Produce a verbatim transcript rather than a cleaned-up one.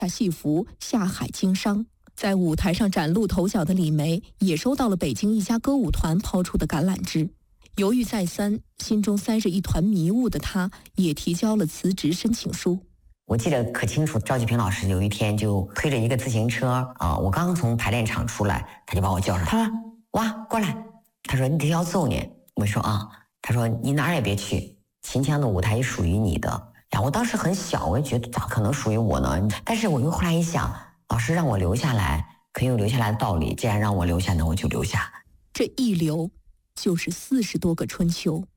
下戏服下海经商。在舞台上崭露头角的李梅也收到了北京一家歌舞团抛出的橄榄枝。犹豫再三，心中塞着一团迷雾的她也提交了辞职申请书。 我记得可清楚，赵继平老师有一天就推着一个自行车啊、呃，我刚从排练场出来，他就把我叫上，他说：“哇，过来。”他说：“你得要揍你。”我说：“啊。”他说：“你哪儿也别去，秦腔的舞台也属于你的。”然后我当时很小，我就觉得咋可能属于我呢？但是我又后来一想，老师让我留下来，可以有留下来的道理。既然让我留下，那我就留下。 这一留就是四十多个春秋。